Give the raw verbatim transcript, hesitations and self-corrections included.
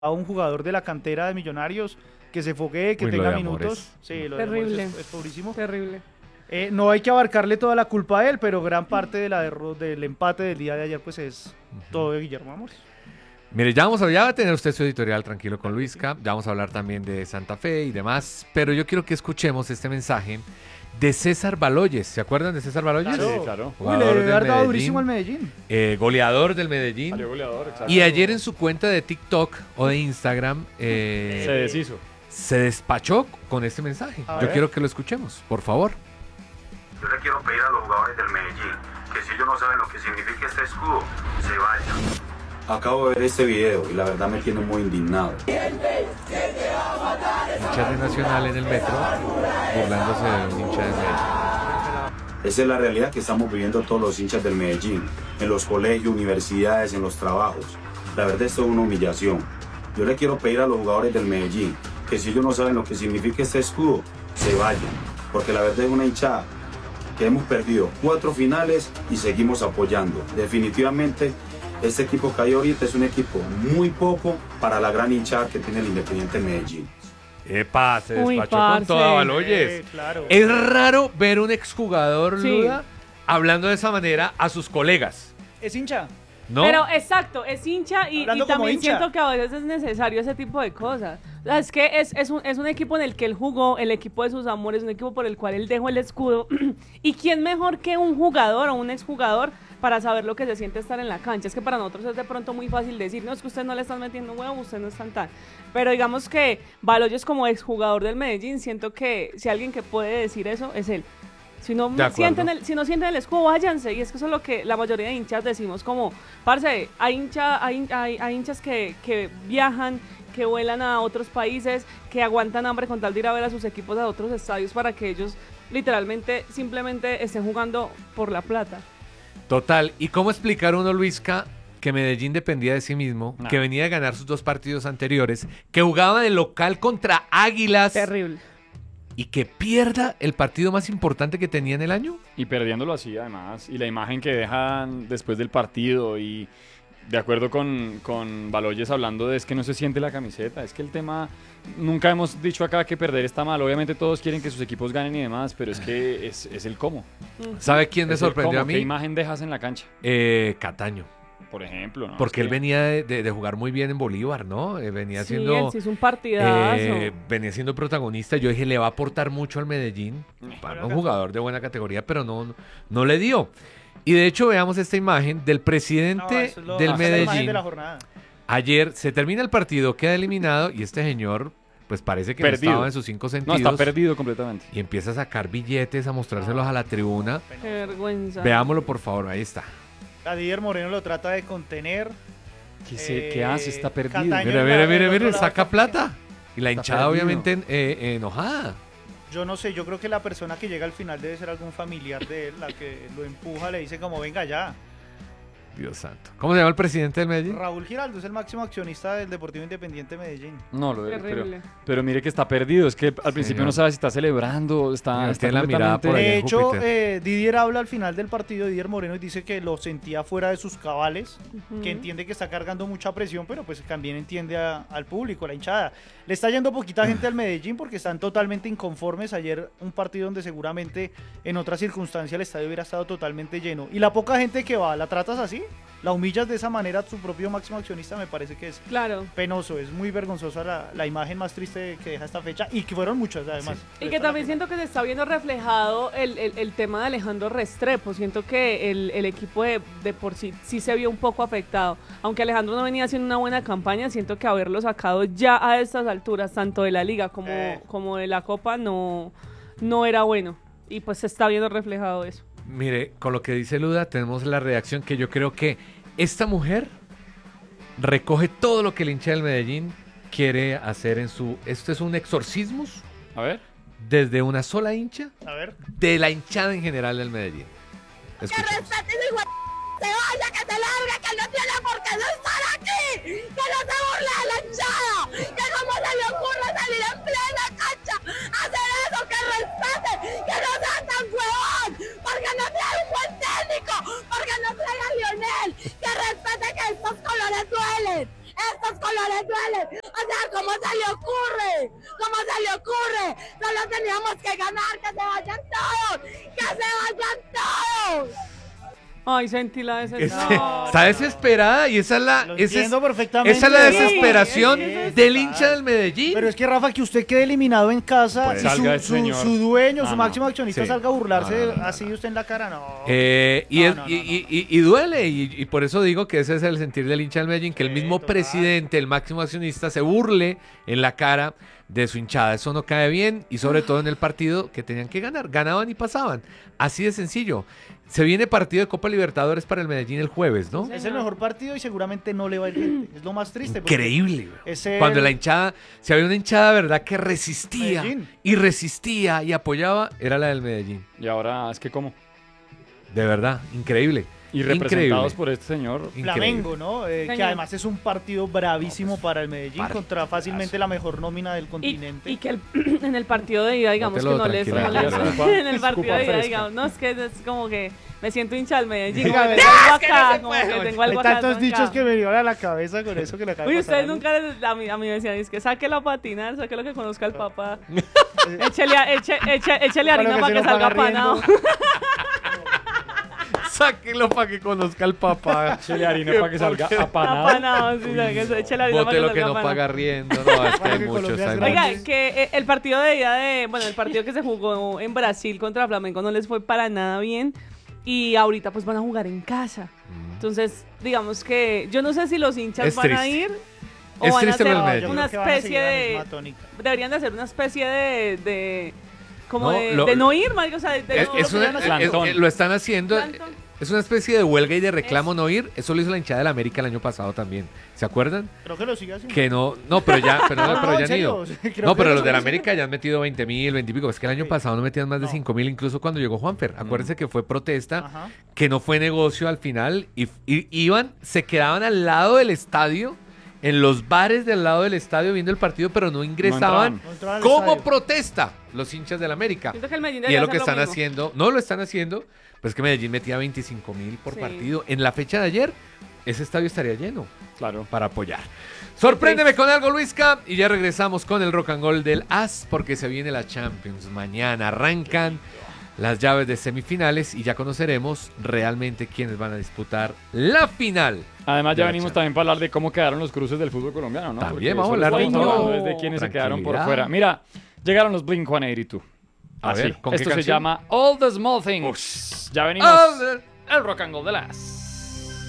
a un jugador de la cantera de Millonarios que se foguee, que Uy, lo tenga de minutos. Amores. Sí, lo Terrible. de Amores es, es pobrísimo. Terrible. Eh, no hay que abarcarle toda la culpa a él, pero gran parte de la derro- del empate del día de ayer pues es uh-huh. todo de Guillermo Amores. Mire, ya vamos a, ya va a tener usted su editorial tranquilo con Luisca, ya vamos a hablar también de Santa Fe y demás, pero yo quiero que escuchemos este mensaje de César Baloyes. ¿Se acuerdan de César Baloyes? Claro. Sí, claro. Uy, le debe haber dado durísimo al Medellín. Eh, goleador del Medellín. Salió goleador, exacto. Y ayer en su cuenta de TikTok o de Instagram eh, se deshizo. Se despachó con este mensaje. A Yo ver. quiero que lo escuchemos, por favor. Yo le quiero pedir a los jugadores del Medellín que si ellos no saben lo que significa este escudo, se vayan. Acabo de ver este video y la verdad me tiene muy indignado. Hinchas de Nacional en el metro, burlándose de un hincha de Medellín. Esa es la realidad que estamos viviendo todos los hinchas del Medellín, en los colegios, universidades, en los trabajos. La verdad esto es una humillación. Yo le quiero pedir a los jugadores del Medellín que si ellos no saben lo que significa este escudo, se vayan. Porque la verdad es una hinchada que hemos perdido cuatro finales y seguimos apoyando. Definitivamente este equipo que hay ahorita es un equipo muy poco para la gran hinchada que tiene el Independiente Medellín. Epa, se Uy, despachó parce. con toda Baloyes. Eh, claro. Es raro ver un exjugador, Sí. Luda, hablando de esa manera a sus colegas, Es hincha. ¿no? Pero exacto, es hincha y, y Hablando como también hincha. siento que a veces es necesario ese tipo de cosas. O sea, es que es, es, un, es un equipo en el que él jugó, el equipo de sus amores, un equipo por el cual él dejó el escudo. ¿Y quién mejor que un jugador o un exjugador para saber lo que se siente estar en la cancha? Es que para nosotros es de pronto muy fácil decir, no, es que usted no le están metiendo huevo, usted no es tan tal. Pero digamos que Baloyes como exjugador del Medellín, siento que si alguien que puede decir eso es él. Si no, De acuerdo. sienten el, si no sienten el escudo, váyanse. Y es que eso es lo que la mayoría de hinchas decimos como, parce, hay, hincha, hay, hay, hay hinchas que, que viajan, que vuelan a otros países, que aguantan hambre con tal de ir a ver a sus equipos a otros estadios para que ellos literalmente simplemente estén jugando por la plata. Total. ¿Y cómo explicar uno, Luisca, que Medellín dependía de sí mismo, No. que venía de ganar sus dos partidos anteriores, que jugaba de local contra Águilas Terrible. y que pierda el partido más importante que tenía en el año? Y perdiéndolo así, además. Y la imagen que dejan después del partido. Y de acuerdo con, con Baloyes hablando de es que no se siente la camiseta. Es que el tema. Nunca hemos dicho acá que perder está mal. Obviamente todos quieren que sus equipos ganen y demás. Pero es que es, es el cómo. ¿Sabe quién me Es el sorprendió cómo. a mí? ¿Qué imagen dejas en la cancha? Eh, Cataño. Por ejemplo, ¿no? Porque Es él que- venía de, de- de jugar muy bien en Bolívar, ¿no? Eh, venía Sí, siendo... él sí hizo un partidazo. eh, venía siendo protagonista. Yo dije, le va a aportar mucho al Medellín. Para un jugador de buena categoría, pero no, no le dio. Y de hecho, veamos esta imagen del No, presidente eso es lo- del esa es la imagen Medellín. de la jornada. Ayer se termina el partido, queda eliminado y este señor, pues parece que no Perdido. estaba en sus cinco No, sentidos. está perdido completamente. Y empieza a sacar billetes, a mostrárselos a la tribuna. Qué vergüenza. Veámoslo, por favor, ahí está. A Didier Moreno lo trata de contener. ¿Qué, se- Eh, qué hace? Está perdido. Cataño- Mire, en mire, la- mire, del otro mire, lado saca está- plata. Y la Está hinchada, perdido. obviamente, en- eh, enojada. Yo no sé, yo creo que la persona que llega al final debe ser algún familiar de él, la que lo empuja, le dice como venga ya. Dios santo. ¿Cómo se llama el presidente del Medellín? Raúl Giraldo es el máximo accionista del Deportivo Independiente de Medellín. No, lo pero, Terrible. pero mire que está perdido. Es que al principio Señor. no sabe si está celebrando. Está, Señor, está tiene la mirada completamente- por ahí De en hecho, Júpiter. eh, Didier habla al final del partido, Didier Moreno, y dice que lo sentía fuera de sus cabales, Ujú. que entiende que está cargando mucha presión, pero pues también entiende a- al público, a la hinchada. Le está yendo poquita gente al Medellín porque están totalmente inconformes. Ayer un partido donde seguramente en otra circunstancia el estadio hubiera estado totalmente lleno. Y la poca gente que va, ¿la tratas así? ¿La humillas de esa manera a su propio máximo accionista? Me parece que es Claro. penoso, es muy vergonzosa la, la imagen más triste que deja esta fecha y que fueron muchas además. Y que también siento que se está viendo reflejado el, el, el tema de Alejandro Restrepo. Siento que el, el equipo de, de por sí sí se vio un poco afectado. Aunque Alejandro no venía haciendo una buena campaña, siento que haberlo sacado ya a estas alturas, tanto de la liga como, Eh. como de la Copa, no, no era bueno. Y pues se está viendo reflejado eso. Mire, con lo que dice Luda, tenemos la reacción que yo creo que esta mujer recoge todo lo que el hincha del Medellín quiere hacer en su... Esto es un exorcismo A ver. desde una sola hincha A ver. de la hinchada en general del Medellín. Escuchemos. ¡Se vaya, que se largue, que no tiene por qué no estar aquí! ¡Que no se burle de la hinchada! ¡Que cómo se le ocurre salir en plena cancha a hacer eso! ¡Que respete! ¡Que no sea tan huevón! ¡Porque no trae un buen técnico! ¡Porque no trae a Lionel! ¡Que respete que estos colores duelen! ¡Estos colores duelen! se le ocurre? ¿Cómo se le ocurre? Solo teníamos que ganar, que se vayan todos, que se vayan todos. Ay, sentí la Es- desesperación. Está desesperada y esa es la, Lo esa es, entiendo perfectamente. esa es la Sí, desesperación sí, sí, del sí. hincha del Medellín. Pero es que, Rafa, que usted quede eliminado en casa Pues y su, salga ese su- señor. su dueño, No, su no. máximo accionista Sí. salga a burlarse No, no, no, no, así no. usted en la cara, no. Eh, y, No, es- no, no, y, no. y- y- y duele, y, y por eso digo que ese es el sentir del hincha del Medellín, que el Sí, mismo total. presidente, el máximo accionista, se burle en la cara de su hinchada. Eso no cae bien, y sobre todo en el partido que tenían que ganar. Ganaban y pasaban. Así de sencillo. Se viene partido de Copa Libertadores para el Medellín el jueves, ¿no? Es el mejor partido y seguramente no le va a ir gente. Es lo más triste. porque Increíble, güey. es el- Cuando la hinchada, si había una hinchada, ¿verdad?, que resistía Medellín. y resistía y apoyaba, era la del Medellín. Y ahora es que como. De verdad, increíble. Y representados Increíble. por este señor. Increíble. Flamengo, ¿no? Eh, que Señor. además es un partido bravísimo para el Medellín Par- contra fácilmente la mejor nómina del Y, continente. y que el- en el partido de ida, digamos Bótelo, que no les... tranquila, no les- tranquila. en el partido Escupa de ida, fresca. digamos, no, es que es como que me siento hincha del Medellín, Diga, como que tengo algo acá, como que tengo Hay algo acá. tantos acá. dichos que me dio a la cabeza con eso que le acaba de Uy, pasar ustedes a mí. nunca les- a mí, a mí me decían, es que saque la patinar, saque lo que conozca el papá. échele, a- eche, eche, échele Para lo harina que para se que lo salga paga riendo. panado. Sáquenlo para que conozca al papá. Échele harina para que salga apanado. Apanado, sí, sabe que se- échele harina para Bote que lo salga que no panado. paga riendo. No, es que Para hay que muchos. Colombia hay es muchos. Oiga, que eh, el partido de ida de, bueno, el partido que se jugó en Brasil contra Flamengo no les fue para nada bien y ahorita pues van a jugar en casa. Entonces, digamos que yo no sé si los hinchas Es van a triste. ir o Es van a triste lo del hacer Medellín. una Yo creo que van a seguir especie la de misma tónica. deberían de hacer una especie de, de como No, de, lo- de no ir, marica, o sea, de, de Es- no- es lo una- que van a es- hacer. Plantón. es- lo están haciendo. Plantón. Es una especie de huelga y de reclamo no ir. Eso lo hizo la hinchada del América el año pasado también. ¿Se acuerdan? Creo que lo sigue haciendo. Que no, no, pero ya, pero, no, No, pero no, ya en han ido. serio, creo No, que pero lo los del sigue América ya han metido veinte mil, veinte y pico. Es que el año Sí. pasado no metían más de No. cinco mil, incluso cuando llegó Juanfer. Acuérdense que fue protesta, Ajá. que no fue negocio al final. Y, y iban, se quedaban al lado del estadio, en los bares del lado del estadio viendo el partido, pero no ingresaban entraban. No entraban al como estadio. protesta los hinchas del América. Siento que el Medellín Y debería es lo que hacer están mismo. haciendo. No lo están haciendo, pues es que Medellín metía veinticinco mil por Sí. partido. En la fecha de ayer, ese estadio estaría lleno Claro. para apoyar. Sorpréndeme con algo, Luisca, y ya regresamos con el rock and roll del As, porque se viene la Champions. Mañana arrancan las llaves de semifinales y ya conoceremos realmente quiénes van a disputar la final. Además, ya de la venimos Champions. también para hablar de cómo quedaron los cruces del fútbol colombiano, ¿no? También Porque vamos a eso hablar de estamos todo. hablando es de quienes se quedaron por Tranquilidad. fuera. Mira, llegaron los Blink ciento ochenta y dos. A Así. ver, ¿con qué Esto se canción? llama All the Small Things. Ya venimos. All the- El rock and roll de las.